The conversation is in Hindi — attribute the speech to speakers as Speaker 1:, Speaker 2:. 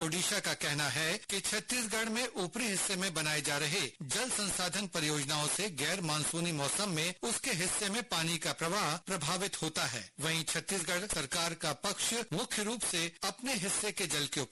Speaker 1: ओडिशा का कहना है कि छत्तीसगढ़ में ऊपरी हिस्से में बनाए जा रहे जल संसाधन परियोजनाओं से गैर मानसूनी मौसम में उसके हिस्से में पानी का प्रवाह प्रभावित होता है। वहीं छत्तीसगढ़ सरकार का पक्ष मुख्य रूप से अपने हिस्से के जल के